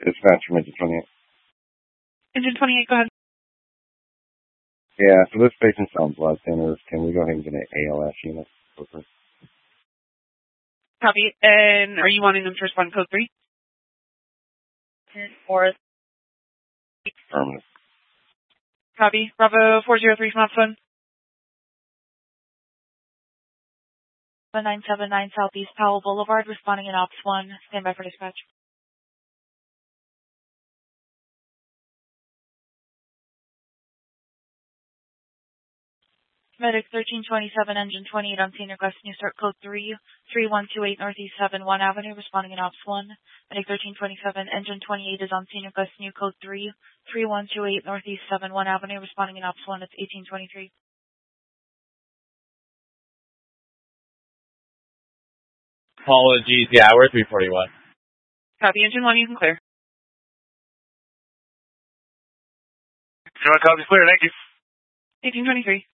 Dispatch from Engine 28. Engine 28, go ahead. Yeah, for this station sound blood thinners, can we go ahead and get an ALS unit? Copy. And are you wanting them to respond code 3? Or Affirmative. Copy. Bravo 403 from Ops 1. 7979 Southeast Powell Boulevard, responding in Ops 1. Stand by for dispatch. Medic 1327, Engine 28 on Senior Gulf, New Start Code 3, 3128 Northeast 71 Avenue, responding in Ops 1. Medic 1327, Engine 28 is on Senior Gulf, New Code 3, 3128 Northeast 71 Avenue, responding in Ops 1. It's 1823. Apologies, yeah, we're 341. Copy. Engine 1, you can clear. Copy clear, thank you. 1823.